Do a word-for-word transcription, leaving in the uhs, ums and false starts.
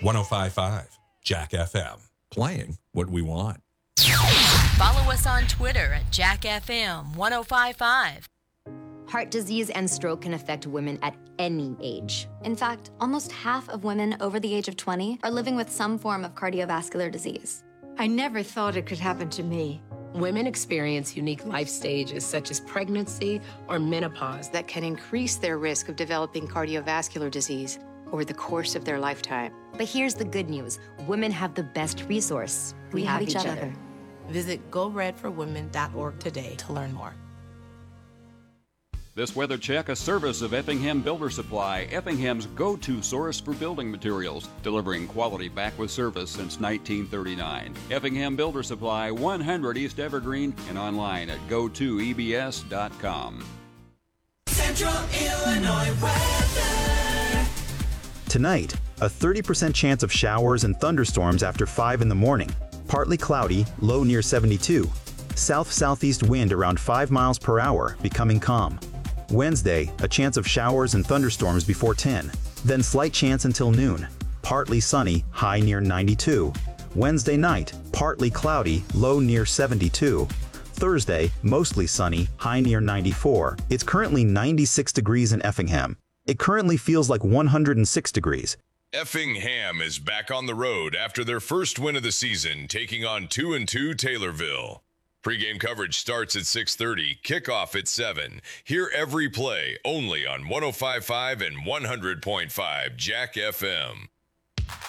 one oh five point five Jack F M. Playing what we want. Follow us on Twitter at Jack F M one oh five point five. Heart disease and stroke can affect women at any age. In fact, almost half of women over the age of twenty are living with some form of cardiovascular disease. I never thought it could happen to me. Women experience unique life stages such as pregnancy or menopause that can increase their risk of developing cardiovascular disease over the course of their lifetime. But here's the good news. Women have the best resource. We, we have, have each other. other. Visit go red for women dot org today to learn more. This weather check, a service of Effingham Builder Supply, Effingham's go-to source for building materials, delivering quality back with service since nineteen thirty-nine. Effingham Builder Supply, one hundred East Evergreen, and online at go to e b s dot com. Central Illinois weather. Tonight, a thirty percent chance of showers and thunderstorms after five in the morning. Partly cloudy, low near seventy-two. South-southeast wind around five miles per hour, becoming calm. Wednesday, a chance of showers and thunderstorms before ten, then slight chance until noon. Partly sunny, high near ninety-two. Wednesday night, partly cloudy, low near seventy-two. Thursday, mostly sunny, high near ninety-four. It's currently ninety-six degrees in Effingham. It currently feels like one hundred six degrees. Effingham is back on the road after their first win of the season, taking on two and two Taylorville. Pre-game coverage starts at six thirty, kickoff at seven. Hear every play only on one oh five point five and one hundred point five Jack F M.